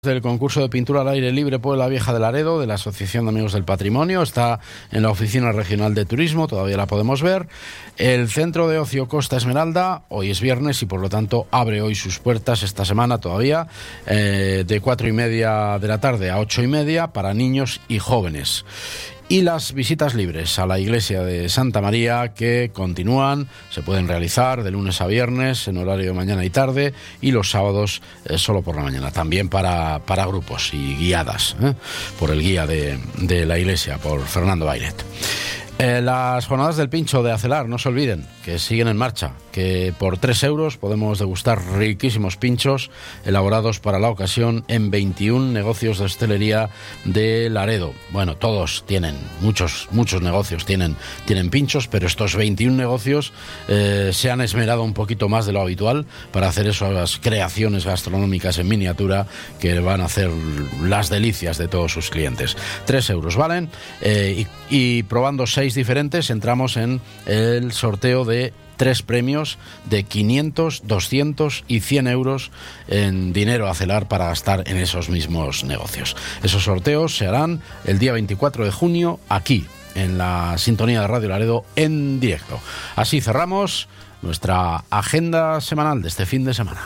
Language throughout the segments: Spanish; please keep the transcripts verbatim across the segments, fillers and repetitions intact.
Del concurso de pintura al aire libre Puebla Vieja de Laredo de la Asociación de Amigos del Patrimonio. Está en la Oficina Regional de Turismo, todavía la podemos ver. El Centro de Ocio Costa Esmeralda, hoy es viernes y por lo tanto abre hoy sus puertas esta semana todavía, eh, de cuatro y media de la tarde a ocho y media para niños y jóvenes. Y las visitas libres a la iglesia de Santa María, que continúan, se pueden realizar de lunes a viernes en horario de mañana y tarde, y los sábados eh, solo por la mañana, también para, para grupos y guiadas, ¿eh? por el guía de, de la iglesia, por Fernando Bairet. Eh, las jornadas del pincho de Acelar, no se olviden que siguen en marcha, que por tres euros podemos degustar riquísimos pinchos elaborados para la ocasión en veintiún negocios de hostelería de Laredo. Bueno, todos tienen, muchos muchos negocios tienen, tienen pinchos, pero estos veintiún negocios eh, se han esmerado un poquito más de lo habitual para hacer esas creaciones gastronómicas en miniatura que van a hacer las delicias de todos sus clientes. Tres euros valen, eh, y, y probando seis diferentes entramos en el sorteo de tres premios de quinientos, doscientos y cien euros en dinero Acelar para gastar en esos mismos negocios. Esos sorteos se harán el día veinticuatro de junio aquí en la sintonía de Radio Laredo en directo. Así cerramos nuestra agenda semanal de este fin de semana.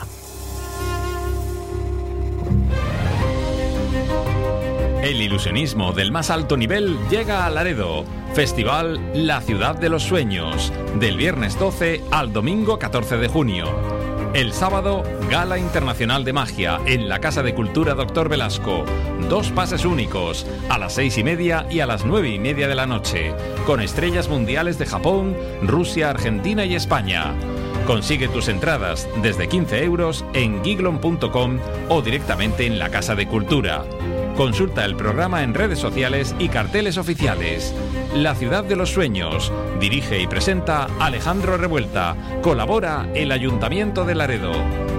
El ilusionismo del más alto nivel llega a Laredo. Festival La Ciudad de los Sueños, del viernes doce al domingo catorce de junio. El sábado, Gala Internacional de Magia en la Casa de Cultura Doctor Velasco. Dos pases únicos, a las seis y media y a las nueve y media de la noche, con estrellas mundiales de Japón, Rusia, Argentina y España. Consigue tus entradas desde quince euros en giglon punto com o directamente en la Casa de Cultura. Consulta el programa en redes sociales y carteles oficiales. La Ciudad de los Sueños. Dirige y presenta Alejandro Revuelta. Colabora el Ayuntamiento de Laredo.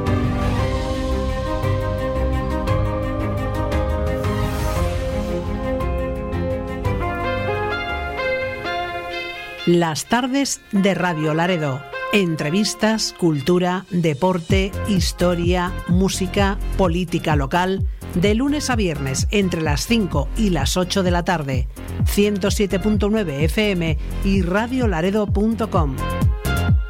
Las tardes de Radio Laredo. Entrevistas, cultura, deporte, historia, música, política local. De lunes a viernes entre las cinco y las ocho de la tarde. ciento siete punto nueve F M y radio laredo punto com.